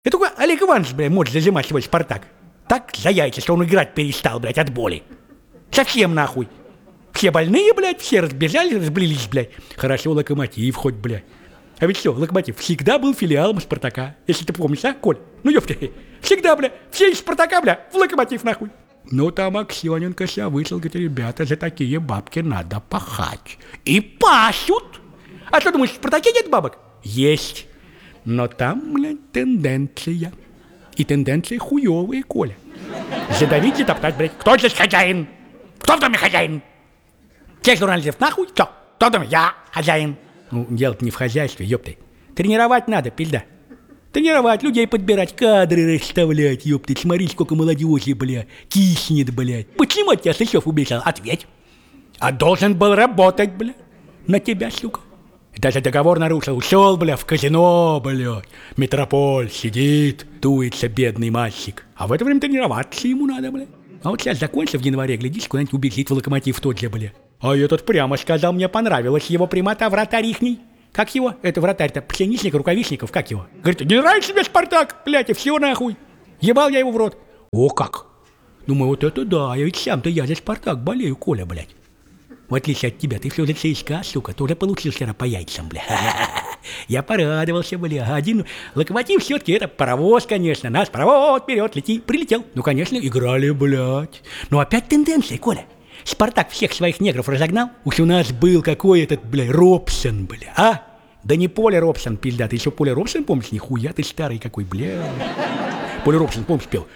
И только Олег Иванович, блядь, может зажимать свой «Спартак». Так за яйца, что он играть перестал, блядь, от боли. Совсем нахуй. Все больные, блядь, все разбежались, разбрелись, блядь. Хорошо, Локомотив хоть, блядь. А ведь что, Локомотив всегда был филиалом «Спартака». Если ты помнишь, а, Коль? Ну, ёпта, всегда, бля, все из «Спартака», бля, в «Локомотив», нахуй. Ну, там Аксененко себя вышел, говорит, ребята, за такие бабки надо пахать. И пашут. А что, думаешь, в «Спартаке» нет бабок? Есть. Но там, блядь, тенденция. И тенденции хуёвые, Коля. Задавить, затоптать, блядь. Кто здесь хозяин? Кто в доме хозяин? Все журналистов нахуй? Кто? Кто в доме? Я хозяин. Ну, дело-то не в хозяйстве, ёпты. Тренировать надо, пизда. Тренировать, людей подбирать, кадры расставлять, ёпты. Смотри, сколько молодежи, бля, киснет, блядь. Почему тебя Сычев убежал? Ответь. А должен был работать, бля. На тебя, сука. Даже договор нарушил. Ушел, бля, в казино, блядь. Метрополь сидит, дуется бедный мальчик. А в это время тренироваться ему надо, бля. А вот сейчас закончил в январе, глядишь, куда-нибудь убежит в «Локомотив» тот же, бля. А этот прямо сказал, мне понравилась его прямота, вратарь ихний. Как его? Это вратарь-то, Пшеничник, Рукавишников, как его? Говорит, не нравится тебе «Спартак», блядь, и все нахуй. Ебал я его в рот. О, как? Думаю, вот это да, я ведь сам-то я за «Спартак» болею, Коля, блядь. В отличие от тебя, ты все за ЦСКА, сука, тоже получил вчера по яйцам, бля. Я порадовался, бля. Один «Локомотив» все-таки это паровоз, конечно. Нас паровоз, вперед, лети, прилетел. Ну, конечно, играли, блядь. Но опять тенденция, Коля. «Спартак» всех своих негров разогнал. Уж у нас был какой этот, бля, Робсон, бля, а? Да не Поля Робсон, пизда. Ты еще Поля Робсон помнишь? Нихуя ты старый какой, бля. Поля Робсон, помнишь, пел?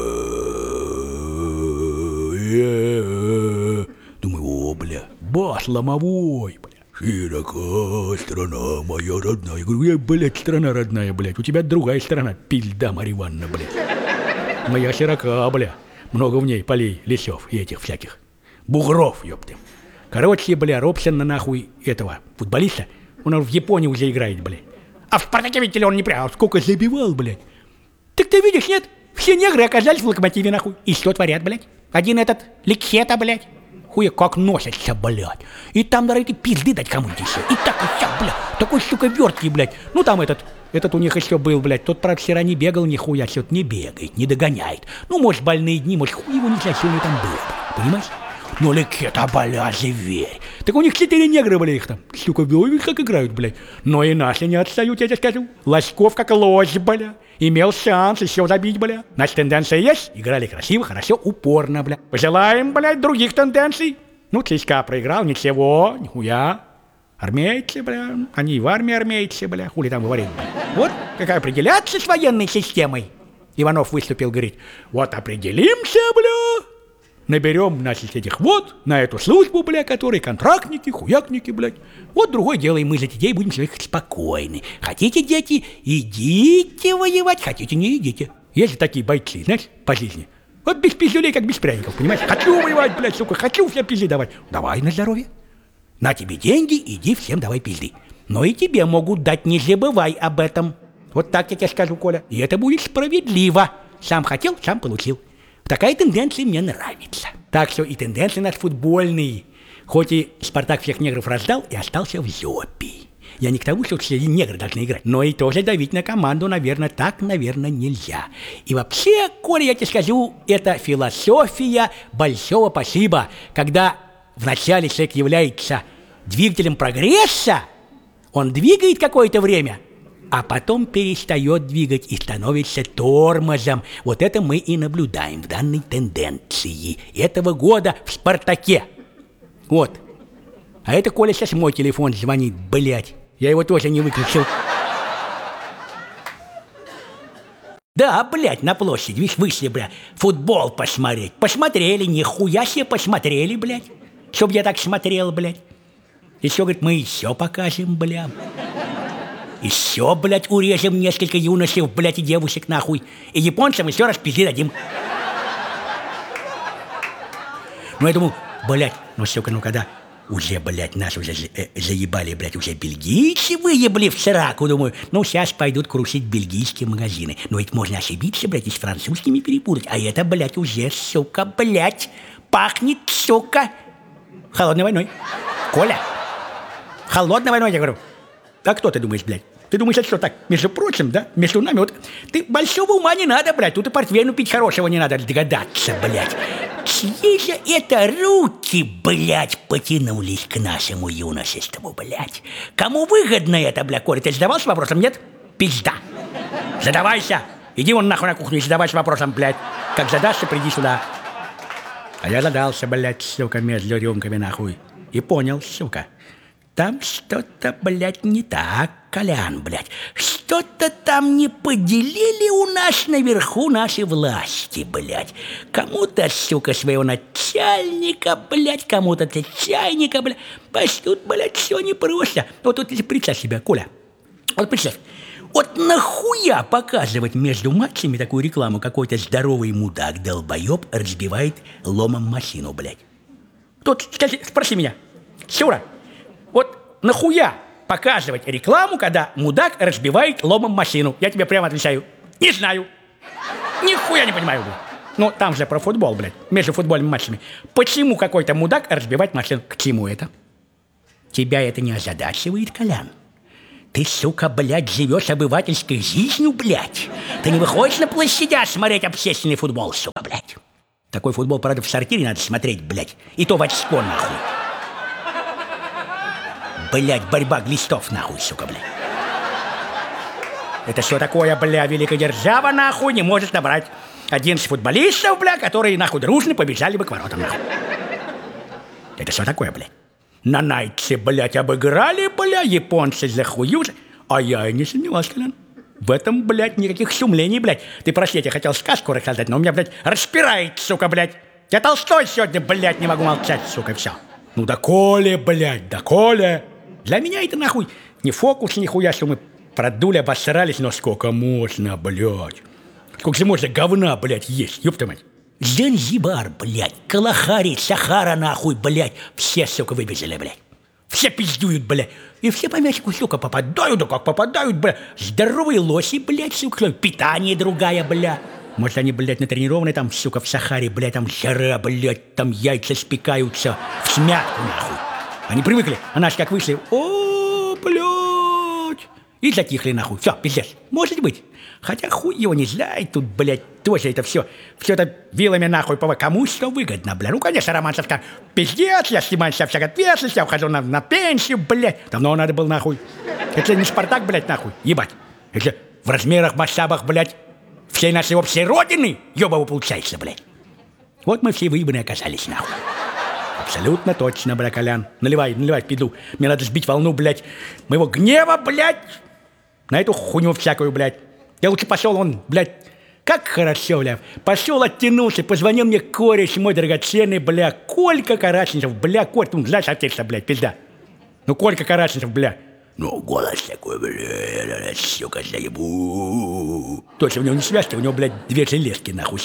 Думаю, о, бля, бас ломовой, бля. Широка страна моя родная. Я говорю, я, блядь, страна родная, блядь. У тебя другая страна, пизда, Марья Ивановна, блядь. Моя широка, бля. Много в ней полей, лесов и этих всяких. Бугров, ёпты. Короче, бля, Робсона нахуй этого футболиста, он в Японии уже играет, блядь. А в «Спартаке», видите ли, он не прям, сколько забивал, блядь. Так ты видишь, нет? Все негры оказались в «Локомотиве», нахуй. И что творят, блядь? Один этот Ликхета, блядь. Хуя как носятся, блядь. И там норовит и пизды дать кому-нибудь еще. И так и вся, блядь. Такой, сука, верткий, блядь. Ну там этот у них еще был, блядь. Тот, правда, вчера не бегал нихуя, все-то не бегает, не догоняет. Ну, может, больные дни, может, хуй его не знаю, что у него там было, понимаешь? Ну, Ликхета, бля, зверь. Так у них 4 негра, блядь, их там. Сука, видишь, как играют, блядь. Но и наши не отстают, я тебе скажу. Лоськов как лось, бля. Имел шанс еще забить, бля. Значит, тенденция есть. Играли красиво, хорошо, упорно, бля. Пожелаем, блядь, других тенденций. Ну, ЦСКА проиграл, ничего, нихуя. Армейцы, бля. Они и в армии армейцы, бля. Хули там говорить, бля. Вот как определяться с военной системой. Иванов выступил, говорит, вот определимся, бля. Наберем, значит, этих вот на эту службу, бля, которые контрактники, хуякники, блядь. Вот другое дело, и мы за детей будем своих спокойны. Хотите, дети, идите воевать, хотите, не идите. Есть же такие бойцы, знаешь, по жизни. Вот без пиздюлей, как без пряников, понимаешь? Хочу воевать, блядь, сука, хочу всем пизды давать. Давай на здоровье. На тебе деньги, иди всем давай пизды. Но и тебе могут дать, не забывай об этом. Вот так я тебе скажу, Коля. И это будет справедливо. Сам хотел, сам получил. Такая тенденция мне нравится. Так что и тенденции наши футбольные. Хоть и «Спартак» всех негров раздал и остался в жопе. Я не к тому, что все негры должны играть, но и тоже давить на команду, наверное, так, наверное, нельзя. И вообще, Коля, я тебе скажу, это философия большого спасибо. Когда вначале человек является двигателем прогресса, он двигает какое-то время, а потом перестает двигать и становится тормозом. Вот это мы и наблюдаем в данной тенденции этого года в «Спартаке». Вот. А это Коля сейчас мой телефон звонит, блядь. Я его тоже не выключил. Да, блядь, на площади, видишь, вышли, блядь, футбол посмотреть. Посмотрели, нихуя себе посмотрели, блядь. Чтоб я так смотрел, блядь. Еще, говорит, мы еще покажем, блядь. Еще, блядь, урежем несколько юношей, блядь, и девушек, нахуй. И японцам еще раз пизды дадим. Ну, я думаю, блядь, ну, сука, ну, когда уже, блядь, нас уже заебали, блядь, уже бельгийцы выебли в сраку, думаю, ну, сейчас пойдут крушить бельгийские магазины. Но ведь можно ошибиться, блядь, и с французскими перепутать. А это, блядь, уже, сука, блядь, пахнет, сука, холодной войной. Коля, холодной войной, я говорю. А кто ты думаешь, блядь? Ты думаешь, это что так, между прочим, да? Между нами, вот ты большого ума не надо, блядь, тут и портвейну пить хорошего не надо догадаться, блядь. Чьи же это руки, блядь, потянулись к нашему юношеству, блядь? Кому выгодно это, блядь, Коля? Ты задавался вопросом, нет? Пизда. Задавайся. Иди вон нахуй на кухню и задавайся вопросом, блядь. Как задашься, приди сюда. А я задался, блядь, сука, между рюмками, нахуй. И понял, сука. Там что-то, блядь, не так, Колян, блядь. Что-то там не поделили у нас наверху наши власти, блядь. Кому-то, сука, своего начальника, блядь, кому-то чайника, блядь. Тут, блядь, все непросто. Вот представь себя, Коля. Вот представь. Вот нахуя показывать между матчами такую рекламу? Какой-то здоровый мудак-долбоеб разбивает ломом машину, блядь. Тут, кстати, спроси меня. Сюра. Вот нахуя показывать рекламу, когда мудак разбивает ломом машину? Я тебе прямо отвечаю. Не знаю. Нихуя не понимаю, блядь. Ну, там же про футбол, блядь. Между футбольными матчами. Почему какой-то мудак разбивает машину? К чему это? Тебя это не озадачивает, Колян? Ты, сука, блядь, живешь обывательской жизнью, блядь. Ты не выходишь на площадя смотреть общественный футбол, сука, блядь. Такой футбол, правда, в сортире надо смотреть, блядь. И то в очко, нахуй. Блядь, борьба глистов, нахуй, сука, блядь. Это что такое, бля, великая держава, нахуй, не может набрать 11 футболистов, бля, которые, нахуй, дружно побежали бы к воротам, нахуй. Это что такое, блядь? На Найтсе, блядь, обыграли, бля, японцы захуют. А я и не сомневался, Колян. В этом, блядь, никаких сумлений, блядь. Ты, прости, я хотел сказку рассказать, но у меня, блядь, распирает, сука, блядь. Я Толстой сегодня, блядь, не могу молчать, сука, все. Ну, доколе, блядь, доколе. Для меня это, нахуй, не фокус, нихуя, что мы продули, обосрались, но сколько можно, блядь. Сколько же можно говна, блядь, есть, ёпта мать. Занзибар, блядь, Калахари, Сахара, нахуй, блядь. Все, сука, выбежали, блядь. Все пиздуют, блядь. И все по мячику, сука, попадают, да как попадают, блядь. Здоровые лоси, блядь, сука. Питание другая, блядь. Может, они, блядь, натренированы там, сука, в Сахаре, блядь, там жара, блядь, там яйца спекаются в смятку, нахуй. Они привыкли, а наши как вышли, о, блядь, и затихли, нахуй. Все, пиздец, может быть. Хотя хуй его не знает, тут, блядь, тоже это все это вилами, нахуй, кому что выгодно, блядь. Ну, конечно, Романцев-то пиздец, я снимаю себя всякой ответственности, я ухожу на пенсию, блядь. Давно надо был, нахуй. Это не Спартак, блядь, нахуй, ебать. Это в размерах, масштабах, блядь, всей нашей общей родины, ебово получается, блядь. Вот мы все выебаны оказались, нахуй. Абсолютно точно, бля, Колян. Наливай, пиду. Мне надо сбить волну, блядь, моего гнева, блядь, на эту хуйню всякую, блядь. Я лучше пошел, он, блядь, как хорошо, бля. Пошел, оттянулся, позвонил мне кореш мой драгоценный, бля, Колька Караченцев, бля, Коль, ты знаешь, отец, блядь, пизда. Ну, Колька Караченцев, бля. Ну, голос такой, бля, сука, заебу. Точно, у него не связки, у него, блядь, две железки, нахуй,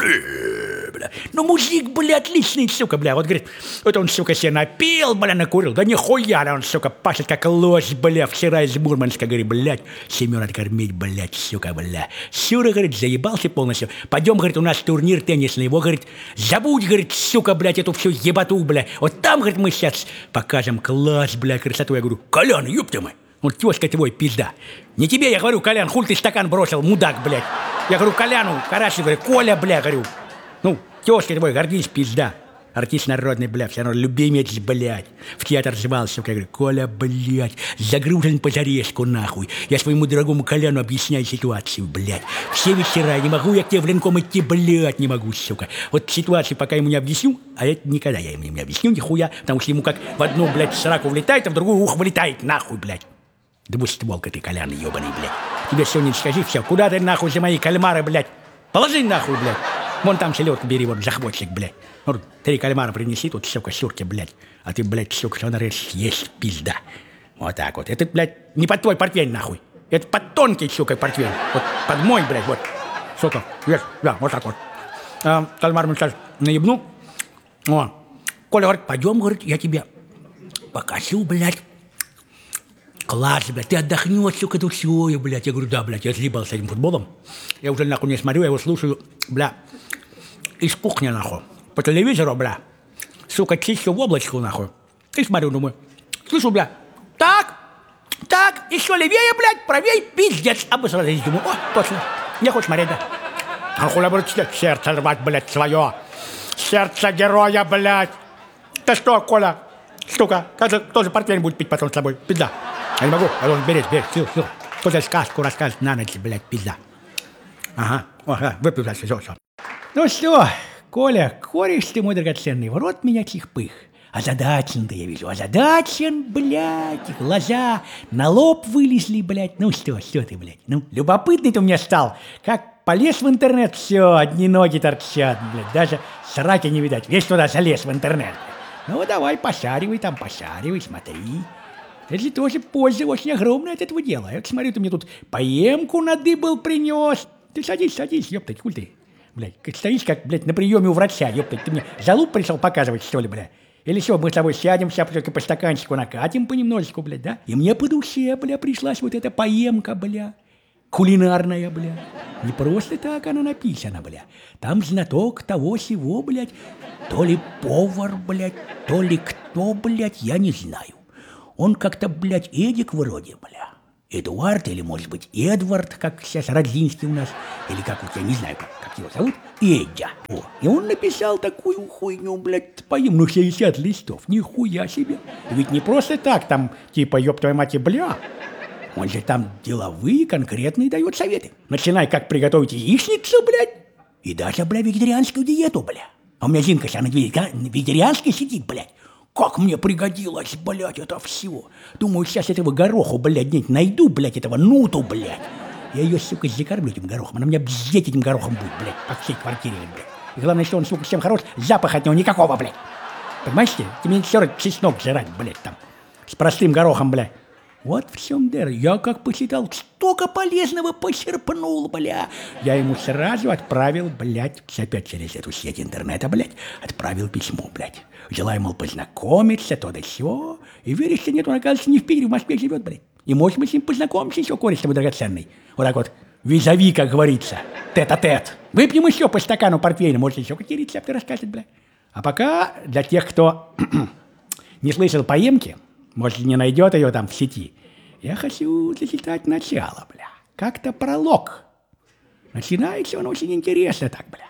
бля. Ну, мужик, бля, отличный, сука, бля. Вот, говорит, вот он, сука, себе напил, бля, накурил. Да нихуя, да он, сука, пашет как лось, бля. Вчера из Мурманска, говорит, блядь, семёр откормить, блядь, сука, бля. Сюра, говорит, заебался полностью. Пойдем, говорит, у нас турнир теннисный. Его, говорит, забудь, говорит, сука, блядь, эту всю ебату, бля. Вот там, говорит, мы сейчас покажем класс, бля, красоту. Я говорю, Колян, ёпта мой. Он тёзка твой, пизда. Не тебе, я говорю, Колян, хуй ты стакан бросил, мудак, блядь. Я говорю, Коляну, Карасик, говорю, Коля, бля, говорю. Ну, тёзка твой, гордись, пизда. Артист народный, бля, все равно любимец, блядь. В театр звался, я говорю, Коля, блядь, загружен по зарезку, нахуй. Я своему дорогому Коляну объясняю ситуацию, блядь. Все вечера, не могу я к тебе в линком идти, блядь, не могу, сука. Вот ситуацию пока ему не объясню, а это никогда я ему не объясню, нихуя, потому что ему как в одну, блядь, сраку влетает, а в другую ухо вылетает, нахуй, блядь. Двустволка ты, Колян, ебаный, блядь. Тебе сегодня скажи, все, куда ты, нахуй, за мои кальмары, блядь? Положи, нахуй, блядь. Вон там селедку бери, вот, за хвостик, блядь. Вот 3 кальмара принеси, тут, сука, сюрки, блядь. А ты, блядь, сука, что нарежь, есть, пизда. Вот так вот. Это, блядь, не под твой портвейн, нахуй. Это под тонкий, сука, портвейн. Вот под мой, блядь, вот. Сука, есть, да, вот так вот. Кальмар мы сейчас наебну. О. Коля говорит, пойдем, говорит, я тебе покажу, блядь. Класс, блядь, ты отдохнешь, сука, тут все, блядь. Я говорю, да, блядь, я съебал с этим футболом. Я уже, нахуй, не смотрю, я его слушаю, бля, из кухни, нахуй, по телевизору, бля. Сука, чищу в облачку, нахуй. И смотрю, думаю, слышу, бля, так, Так, еще левее, блядь, правее, пиздец. Обосрались, думаю, о, точно, не хочешь смотреть, да? А хуля будет сердце рвать, блядь, свое. Сердце героя, блядь. Ты что, Коля, штука, как же тоже портвейн будет пить потом с тобой, пизда. Я не могу, я должен беречь, все. Кто тебе сказку расскажет на ночь, блядь, пизда. Ага, выпил дальше, все. Ну что, Коля, кореш ты мой драгоценный, в рот меня чихпых. Озадачен-то я вижу, озадачен, блядь, глаза на лоб вылезли, блядь. Ну что ты, блядь, ну, любопытный ты у меня стал. Как полез в интернет, все, одни ноги торчат, блядь, даже сраки не видать. Весь туда залез в интернет. Ну, давай, пошаривай, смотри. Это же тоже польза очень огромная от этого дела. Я смотрю, ты мне тут поемку надыбал, принес. Ты садись, ёптать, хуй ты. Блядь, стоишь как, блядь, на приеме у врача, ёптать. Ты мне залуп пришел показывать, что ли, блядь? Или что, мы с тобой сядем, сейчас только по стаканчику накатим понемножечку, блядь, да? И мне по душе, бля, пришлась вот эта поемка, бля, кулинарная, бля. Не просто так она написана, бля. Там знаток того-сего, блядь. То ли повар, блядь, то ли кто, блядь, я не знаю. Он как-то, блядь, Эдик вроде, бля. Эдуард или, может быть, Эдвард, как сейчас Родзинский у нас. Или как вот, я не знаю, как его зовут. Эдя. О, и он написал такую хуйню, блядь, поем, ну 60 листов. Нихуя себе. Ведь не просто так, там, типа, ёб твою мать, и бля. Он же там деловые, конкретные дает советы. Начинай, как приготовить яичницу, блядь. И даже, бля, вегетарианскую диету, бля. А у меня Зинка сейчас на вегетарианской сидит, блядь. Как мне пригодилось, блядь, это все. Думаю, сейчас этого гороху, блядь, где-нибудь найду, блядь, этого нуту, блядь. Я ее, сука, закормлю этим горохом. Она меня бздеть этим горохом будет, блядь, по всей квартире, блядь. И главное, что он, сука, всем хорош, запаха от него никакого, блядь. Понимаешь ты? Ты мне все равно чеснок жрать, блядь, там. С простым горохом, блядь. Вот в чем дыр. Я как посчитал, столько полезного почерпнул, бля. Я ему сразу отправил, блядь, опять через эту сеть интернета, блядь, отправил письмо, блядь. Желаю, мол, познакомиться, то да сё. И веришь, что нет, он, оказывается, не в Питере, в Москве живет, блядь. И, может быть, с ним познакомимся еще, кореш тобой драгоценный. Вот так вот, визави, как говорится, тет-а-тет. Выпьем еще по стакану портвейна, может, еще какие рецепты расскажет, блядь. А пока для тех, кто не слышал поемки, может, не найдет ее там в сети, я хочу зачитать начало, бля. Как-то пролог. Начинается он очень интересно так, бля.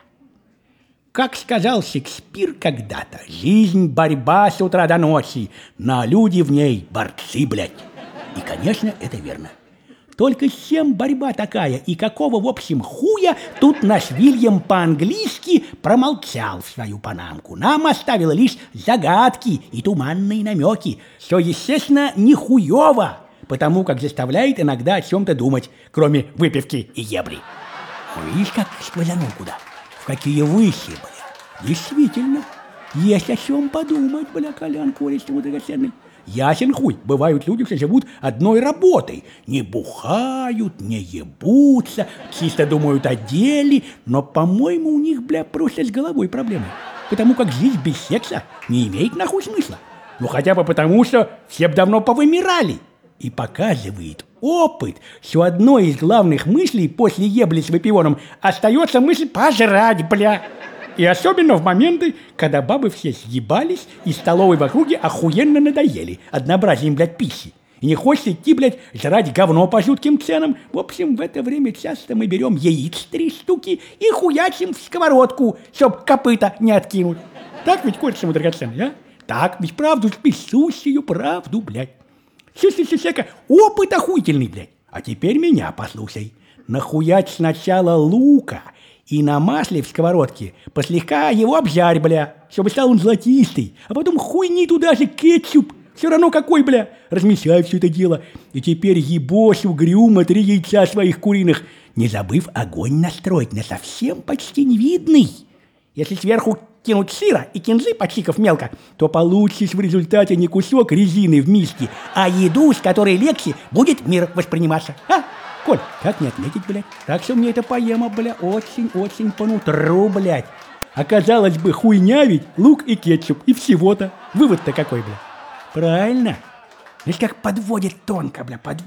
Как сказал Шекспир когда-то, жизнь – борьба с утра до ночи, но люди в ней – борцы, блядь. И, конечно, это верно. Только с чем борьба такая и какого, в общем, хуя тут наш Вильям по-английски промолчал в свою панамку. Нам оставил лишь загадки и туманные намеки, что, естественно, не хуево, потому как заставляет иногда о чем-то думать, кроме выпивки и ебли. Видишь, как сквозанул куда? В какие выси, бля. Действительно, есть о чем подумать, бля, Колян, кореш ему драгоценный. Ясен хуй, бывают люди, что живут одной работой. Не бухают, не ебутся, чисто думают о деле, но, по-моему, у них, бля, просто с головой проблемы. Потому как жизнь без секса не имеет нахуй смысла. Ну, хотя бы потому, что все б давно повымирали. И показывает опыт, что одной из главных мыслей после ебли с выпивоном остается мысль пожрать, бля. И особенно в моменты, когда бабы все съебались и столовой в округе охуенно надоели однообразием, блядь, пищи. И не хочется идти, блядь, жрать говно по жутким ценам. В общем, в это время часто мы берем яиц 3 штуки и хуячим в сковородку, чтоб копыта не откинуть. Так ведь, кореш ему драгоценный, а? Так ведь правду, спесущую правду, блядь. Слушай, опыт охуительный, блядь. А теперь меня послушай. Нахуять сначала лука и на масле в сковородке послегка его обжарь, бля, чтобы стал он золотистый. А потом хуйни туда же кетчуп. Все равно какой, бля. Размешай все это дело. И теперь ебошь угрюмо 3 яйца своих куриных, не забыв огонь настроить на совсем почти невидный. Если сверху кинуть сыра и кинзы, почикав мелко, то получишь в результате не кусок резины в миске, а еду, с которой легче будет мир восприниматься. А? Коль, как не отметить, блядь? Так что мне эта поема, бля, очень-очень по нутру, блядь. Оказалось бы, хуйня ведь, лук и кетчуп, и всего-то. Вывод-то какой, бля? Правильно. Видишь, как подводит тонко,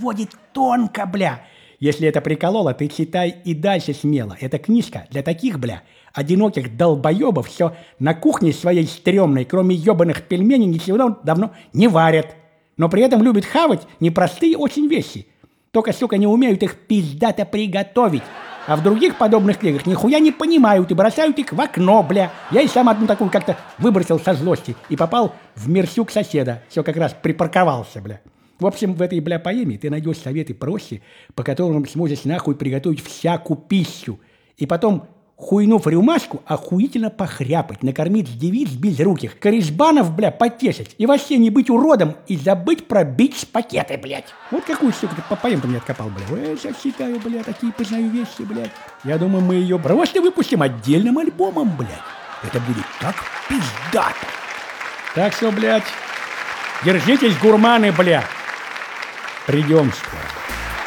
бля. Если это прикололо, ты читай и дальше смело. Эта книжка для таких, бля, одиноких долбоебов, все на кухне своей стрёмной, кроме ебаных пельменей, ничего давно не варят. но при этом любят хавать непростые очень вещи. Только, сука, не умеют их пиздато приготовить. А в других подобных книгах нихуя не понимают и бросают их в окно, бля. Я и сам одну такую как-то выбросил со злости и попал в мерсюк соседа. Все как раз припарковался, бля. В общем, в этой, бля, поэме ты найдешь советы проще, по которым сможешь нахуй приготовить всякую пищу. И потом, хуйнув рюмашку, охуительно похряпать, накормить девиц безруких, корешбанов, бля, потешить, и вообще не быть уродом и забыть про бич-пакеты, блядь. Вот какую, сука, ты поэм ты мне откопал, бля. Я сейчас читаю, бля, такие познаю вещи, блядь. Я думаю, мы ее просто выпустим отдельным альбомом, блядь. Это будет так пиздато. Так что, блядь, держитесь, гурманы, бля. Придем скоро.